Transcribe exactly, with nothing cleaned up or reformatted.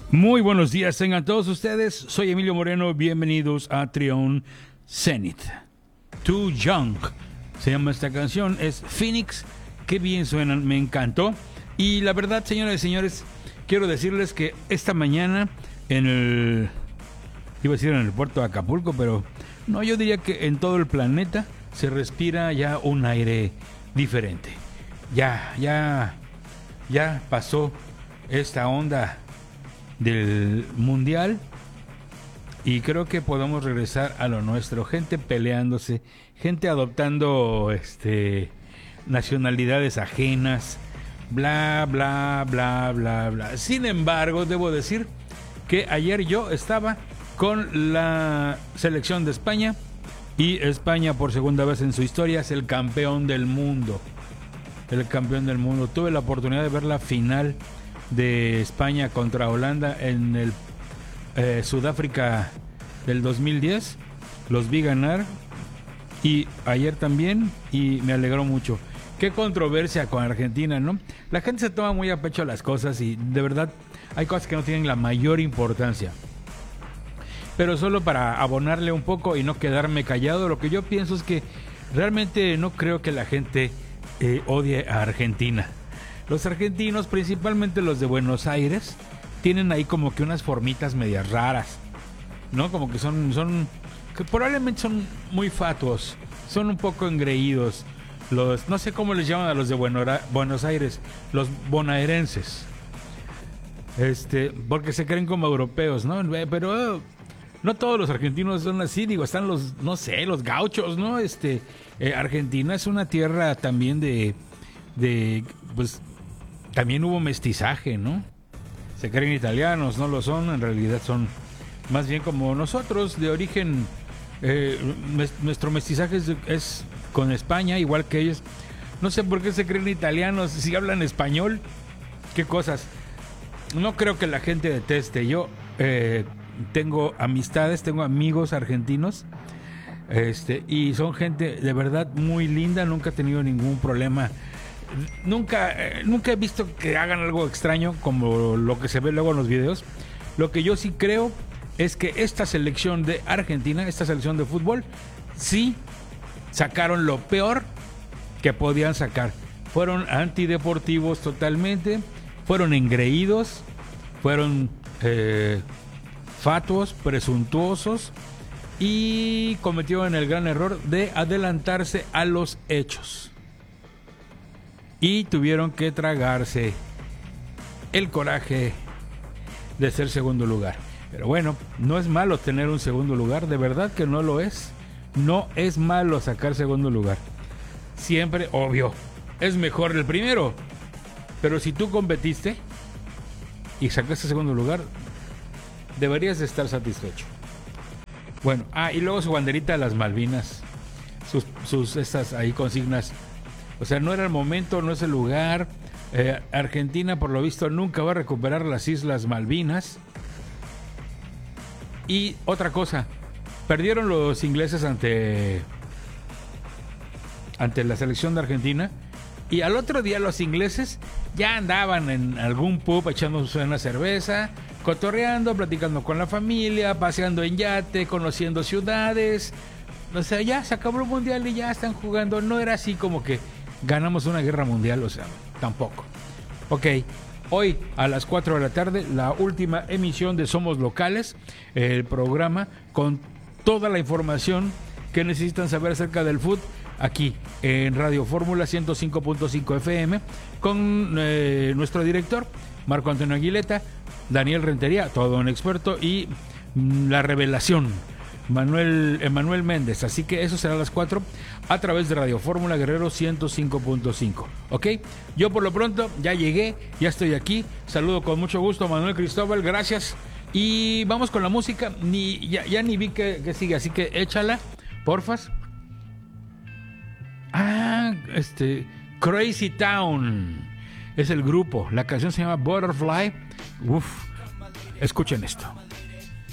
Muy buenos días, tengan todos ustedes. Soy Emilio Moreno, bienvenidos a Trion Zenith. Too Young se llama esta canción, es Phoenix. Qué bien suenan, me encantó. Y la verdad, señoras y señores, quiero decirles que esta mañana en el... iba a decir en el puerto de Acapulco, pero no, yo diría que en todo el planeta se respira ya un aire diferente. Ya, ya, ya pasó esta onda del mundial y creo que podemos regresar a lo nuestro, gente peleándose, gente adoptando este nacionalidades ajenas, bla bla bla bla bla. Sin embargo, debo decir que ayer yo estaba con la selección de España y España por segunda vez en su historia es el campeón del mundo. El campeón del mundo. Tuve la oportunidad de ver la final de España contra Holanda en el eh, Sudáfrica del dos mil diez. Los vi ganar y ayer también y me alegró mucho. Qué controversia con Argentina, ¿no? La gente se toma muy a pecho las cosas y de verdad hay cosas que no tienen la mayor importancia. Pero solo para abonarle un poco y no quedarme callado, lo que yo pienso es que realmente no creo que la gente eh, odie a Argentina. Los argentinos, principalmente los de Buenos Aires, tienen ahí como que unas formitas medias raras, ¿no? Como que son, son, que probablemente son muy fatuos, son un poco engreídos. Los, no sé cómo les llaman a los de Buenos Aires, los bonaerenses. Este, porque se creen como europeos, ¿no? Pero eh, no todos los argentinos son así, digo, están los, no sé, los gauchos, ¿no? Este, eh, Argentina es una tierra también de, de, pues, también hubo mestizaje, ¿no? Se creen italianos, no lo son, en realidad son más bien como nosotros, de origen, eh, nuestro mestizaje es, es con España, igual que ellos. No sé por qué se creen italianos, si hablan español, qué cosas. No creo que la gente deteste. Yo eh, tengo amistades, tengo amigos argentinos, este, y son gente de verdad muy linda, nunca he tenido ningún problema. Nunca, eh, nunca he visto que hagan algo extraño como lo que se ve luego en los videos. Lo que yo sí creo es que esta selección de Argentina, esta selección de fútbol, sí sacaron lo peor que podían sacar. Fueron antideportivos totalmente, fueron engreídos, fueron eh, fatuos, presuntuosos y cometieron el gran error de adelantarse a los hechos. Y tuvieron que tragarse el coraje de ser segundo lugar. Pero bueno, no es malo tener un segundo lugar, de verdad que no lo es. No es malo sacar segundo lugar. Siempre, obvio, es mejor el primero. Pero si tú competiste y sacaste segundo lugar, deberías de estar satisfecho. Bueno, ah, y luego su banderita de las Malvinas, sus, sus estas ahí consignas. O sea, no era el momento, no es el lugar. Eh, Argentina, por lo visto, nunca va a recuperar las Islas Malvinas. Y otra cosa, perdieron los ingleses ante, ante la selección de Argentina. Y al otro día los ingleses ya andaban en algún pub echándose una cerveza, cotorreando, platicando con la familia, paseando en yate, conociendo ciudades. O sea, ya se acabó el mundial y ya están jugando. No era así como que ganamos una guerra mundial, o sea, tampoco. Ok, hoy a las cuatro de la tarde, la última emisión de Somos Locales, el programa con toda la información que necesitan saber acerca del fútbol, aquí en Radio Fórmula ciento cinco punto cinco F M, con eh, nuestro director, Marco Antonio Aguileta, Daniel Rentería, todo un experto, y mm, la revelación, Manuel Emanuel Méndez. Así que eso será a las cuatro a través de Radio Fórmula Guerrero ciento cinco punto cinco. Ok, yo por lo pronto ya llegué, ya estoy aquí. Saludo con mucho gusto a Manuel Cristóbal, gracias. Y vamos con la música. Ni, ya, ya ni vi que, que sigue, así que échala, porfas. Ah, este, Crazy Town es el grupo. La canción se llama Butterfly. Uf, escuchen esto.